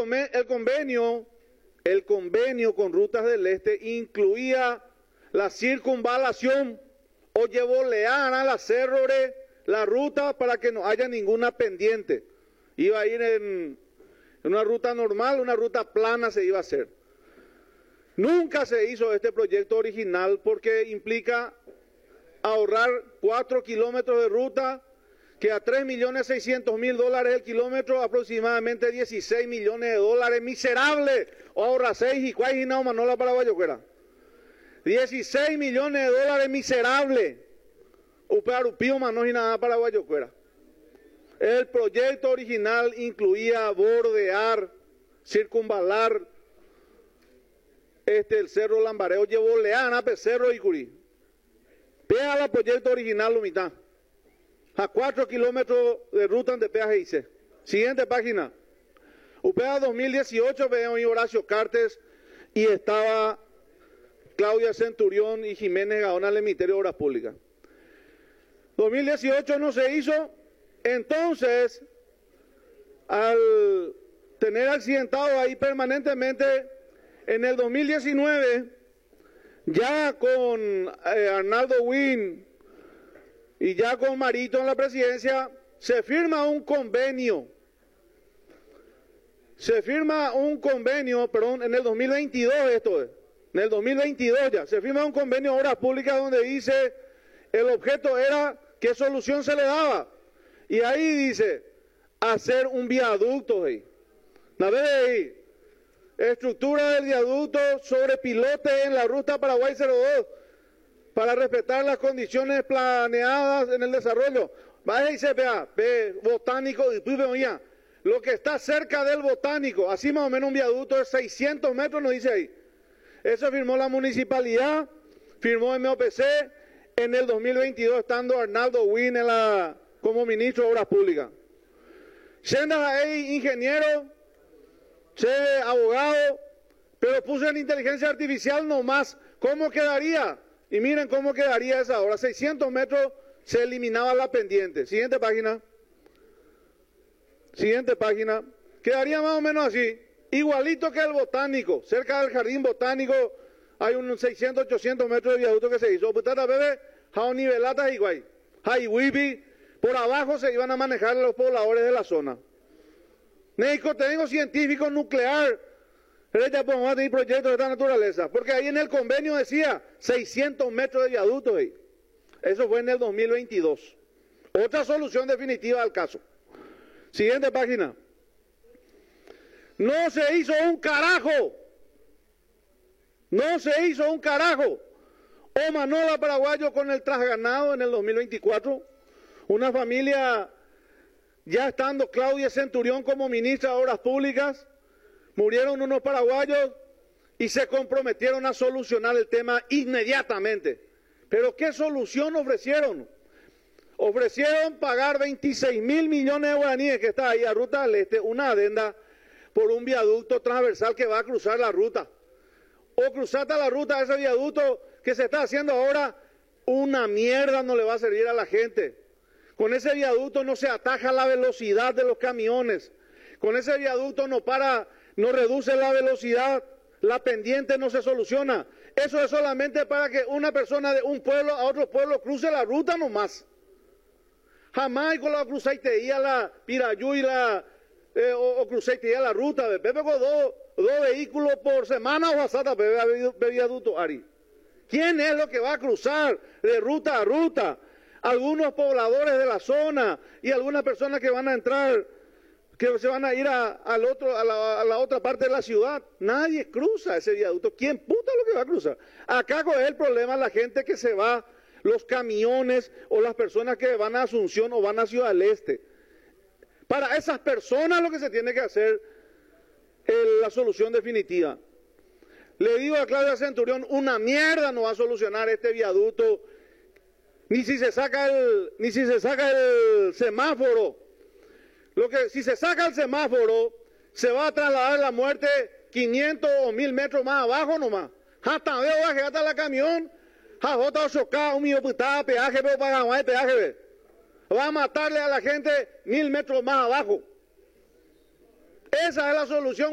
el convenio con Rutas del Este incluía la circunvalación o llevolear a la cerrore la ruta para que no haya ninguna pendiente. Iba a ir en una ruta normal, una ruta plana se iba a hacer. Nunca se hizo este proyecto original porque implica ahorrar 4 kilómetros de ruta, que a $3.600.000 el kilómetro, aproximadamente 16 millones de dólares, miserable. O ahorra 6 y cuál y no, Manola Paraguayo, 16 millones de dólares, miserable. Upearupío, Manos y nada Paraguayo, El proyecto original incluía bordear, circunvalar el Cerro Lambareo, llevolear a Cerro y Curí. Pega el proyecto original, lo mitad. A 4 kilómetros de ruta de peaje hice. Siguiente página. UPEA 2018, veo y Horacio Cartes y estaba Claudia Centurión y Jiménez Gaona del Ministerio de Obras Públicas. 2018 no se hizo, entonces, al tener accidentado ahí permanentemente, en el 2019, ya con Arnaldo Wynn y ya con Marito en la presidencia, se firma un convenio, en el 2022 esto es, en el 2022 ya, se firma un convenio de obras públicas donde dice, el objeto era qué solución se le daba, y ahí dice, hacer un viaducto ahí, ahí, estructura del viaducto sobre pilote en la ruta Paraguay 02, para respetar las condiciones planeadas en el desarrollo. Vaya y se vea, botánico, y pues veía, lo que está cerca del botánico, así más o menos un viaducto de 600 metros, nos dice ahí. Eso firmó la municipalidad, firmó MOPC en el 2022, estando Arnaldo Wynn como ministro de Obras Públicas. Siendo ahí ingeniero, abogado, pero puso en inteligencia artificial nomás, ¿cómo quedaría? Y miren cómo quedaría esa obra. 600 metros se eliminaba la pendiente. Siguiente página. Quedaría más o menos así. Igualito que el botánico. Cerca del jardín botánico hay unos 600, 800 metros de viaducto que se hizo. Putata bebé, jaonivelatas igual. Jaiwibi. Por abajo se iban a manejar los pobladores de la zona. México, tengo científico nuclear. Ya podemos tener proyectos de esta naturaleza, porque ahí en el convenio decía 600 metros de viaducto ahí. Eso fue en el 2022. Otra solución definitiva al caso. Siguiente página. No se hizo un carajo. O Manola Paraguayo con el trasganado en el 2024. Una familia, ya estando Claudia Centurión como ministra de Obras Públicas, murieron unos paraguayos y se comprometieron a solucionar el tema inmediatamente. ¿Pero qué solución ofrecieron? Ofrecieron pagar 26.000 millones de guaraníes, que está ahí a Ruta del Este, una adenda por un viaducto transversal que va a cruzar la ruta. O cruzate la ruta, ese viaducto que se está haciendo ahora, una mierda no le va a servir a la gente. Con ese viaducto no se ataja la velocidad de los camiones. Con ese viaducto no reduce la velocidad, la pendiente no se soluciona. Eso es solamente para que una persona de un pueblo a otro pueblo cruce la ruta nomás. Jamás con la cruzaite a la Pirayú y o cruzaite a la ruta. Pepe con dos vehículos por semana o basata, pepe viaducto Ari. ¿Quién es lo que va a cruzar de ruta a ruta? Algunos pobladores de la zona y algunas personas que van a entrar, que se van a ir a la otra parte de la ciudad. Nadie cruza ese viaducto. ¿Quién puta lo que va a cruzar? Acá es el problema, la gente que se va, los camiones o las personas que van a Asunción o van a Ciudad del Este. Para esas personas lo que se tiene que hacer es la solución definitiva. Le digo a Claudia Centurión, una mierda no va a solucionar este viaducto, ni si se saca el semáforo. Si se saca el semáforo, se va a trasladar la muerte 500 o 1000 metros más abajo nomás. Hasta veo baje hasta la camión, jota chocar un millón putada peaje, pero para ganar el peaje. Va a matarle a la gente 1000 metros más abajo. Esa es la solución.